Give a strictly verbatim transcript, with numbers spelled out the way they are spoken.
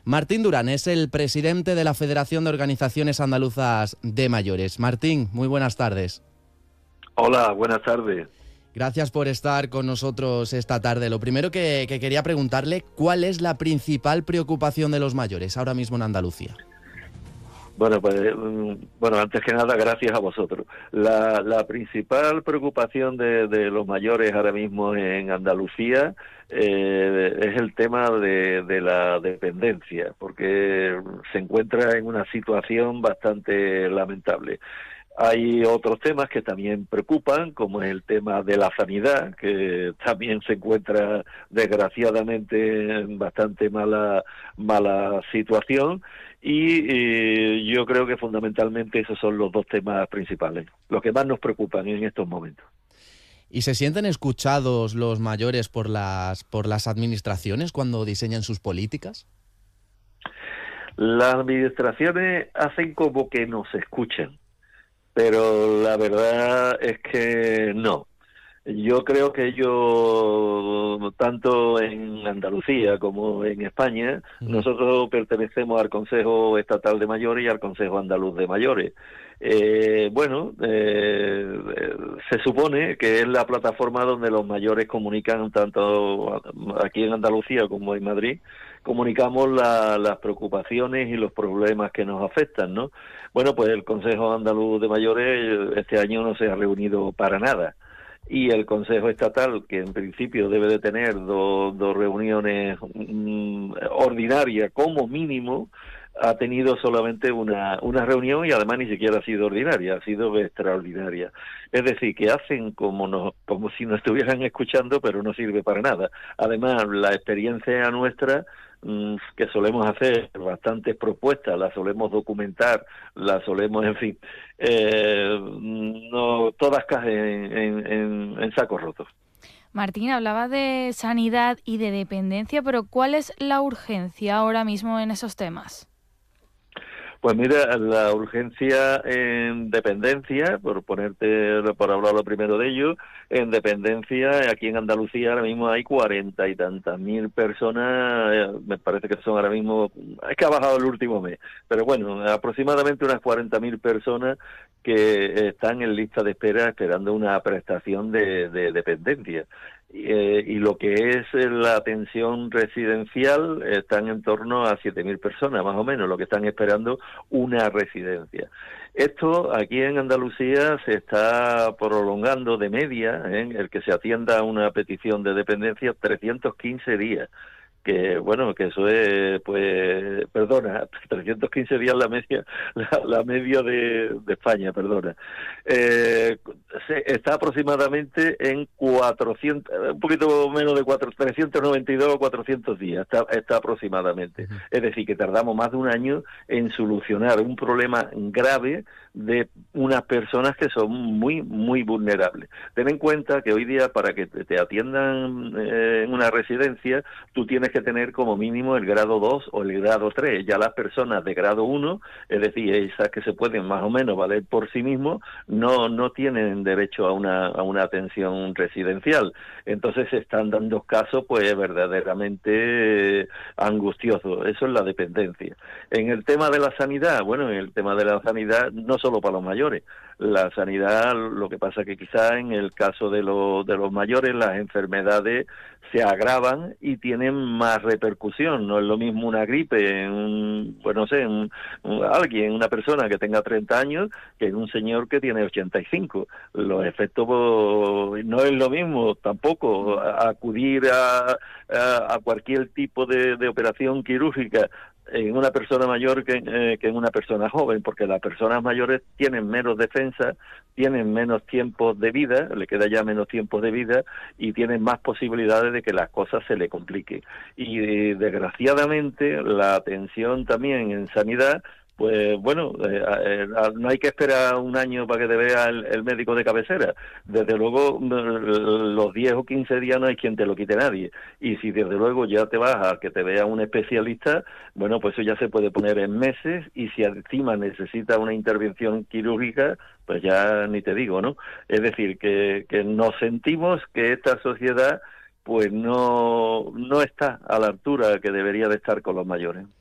Martín Durán es el presidente de la Federación de Organizaciones Andaluzas de Mayores. Martín, muy buenas tardes. Hola, buenas tardes. Gracias por estar con nosotros esta tarde. Lo primero que, que quería preguntarle, ¿cuál es la principal preocupación de los mayores ahora mismo en Andalucía? Bueno, pues, bueno, antes que nada, gracias a vosotros. La, la principal preocupación de, de los mayores ahora mismo en Andalucía eh, es el tema de, de la dependencia, porque se encuentra en una situación bastante lamentable. Hay otros temas que también preocupan, como es el tema de la sanidad, que también se encuentra desgraciadamente en bastante mala mala situación, y eh, yo creo que fundamentalmente esos son los dos temas principales, los que más nos preocupan en estos momentos. ¿Y se sienten escuchados los mayores por las, por las administraciones cuando diseñan sus políticas? Las administraciones hacen como que nos escuchan, pero la verdad es que no. Yo creo que ellos, tanto en Andalucía como en España, Uh-huh. nosotros pertenecemos al Consejo Estatal de Mayores y al Consejo Andaluz de Mayores. Eh, bueno, eh, se supone que es la plataforma donde los mayores comunican, tanto aquí en Andalucía como en Madrid, comunicamos la, las preocupaciones y los problemas que nos afectan, ¿no? Bueno, pues el Consejo Andaluz de Mayores este año no se ha reunido para nada. Y el Consejo Estatal, que en principio debe de tener dos, dos reuniones mm, ordinarias como mínimo, ha tenido solamente una, una reunión y además ni siquiera ha sido ordinaria, ha sido extraordinaria. Es decir, que hacen como, no, como si nos estuvieran escuchando, pero no sirve para nada. Además, la experiencia nuestra, mmm, que solemos hacer bastantes propuestas, las solemos documentar, las solemos, en fin, eh, no todas caen en, en, en sacos rotos. Martín, hablaba de sanidad y de dependencia, pero ¿cuál es la urgencia ahora mismo en esos temas? Pues mira, la urgencia en dependencia, por ponerte, por hablar lo primero de ello, en dependencia, aquí en Andalucía ahora mismo hay cuarenta y tantas mil personas, eh, me parece que son ahora mismo, es que ha bajado el último mes, pero bueno, aproximadamente unas cuarenta mil personas que están en lista de espera esperando una prestación de, de dependencia. Eh, y lo que es la atención residencial están en torno a siete mil personas, más o menos, lo que están esperando una residencia. Esto aquí en Andalucía se está prolongando de media, ¿eh? El que se atienda a una petición de dependencia trescientos quince días. Que bueno, que eso es, pues, perdona, trescientos quince días la media, la, la media de, de España, perdona. Eh, se, está aproximadamente en cuatrocientos, un poquito menos de cuatro, trescientos noventa y dos o cuatrocientos días, está, está aproximadamente. Uh-huh. Es decir, que tardamos más de un año en solucionar un problema grave de unas personas que son muy, muy vulnerables. Ten en cuenta que hoy día para que te, te atiendan eh, en una residencia, tú tienes que tener como mínimo el grado dos o el grado tres. Ya las personas de grado uno, es decir, esas que se pueden más o menos valer por sí mismos, no no tienen derecho a una a una atención residencial. Entonces se están dando casos pues verdaderamente eh, angustiosos. Eso es la dependencia. En el tema de la sanidad, bueno, en el tema de la sanidad no solo para los mayores. La sanidad, lo que pasa que quizá en el caso de los de los mayores las enfermedades se agravan y tienen más repercusión. No es lo mismo una gripe en un, pues no sé, en un, alguien, una persona que tenga treinta años que en un señor que tiene ochenta y cinco. Los efectos pues, no es lo mismo tampoco acudir a, a, a cualquier tipo de, de operación quirúrgica en una persona mayor que, eh, que en una persona joven, porque las personas mayores tienen menos defensa, tienen menos tiempos de vida, le queda ya menos tiempo de vida y tienen más posibilidades de que las cosas se le compliquen. Y eh, desgraciadamente la atención también en sanidad, pues bueno, eh, eh, no hay que esperar un año para que te vea el, el médico de cabecera. Desde luego, los diez o quince días no hay quien te lo quite nadie. Y si desde luego ya te vas a que te vea un especialista, bueno, pues eso ya se puede poner en meses, y si encima necesita una intervención quirúrgica, pues ya ni te digo, ¿no? Es decir, que, que nos sentimos que esta sociedad pues no, no está a la altura que debería de estar con los mayores.